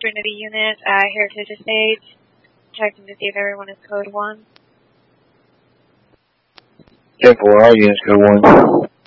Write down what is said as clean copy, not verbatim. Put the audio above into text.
Trinity unit, Heritage Estates. Checking to see if everyone is code 1. Check for all units, code 1.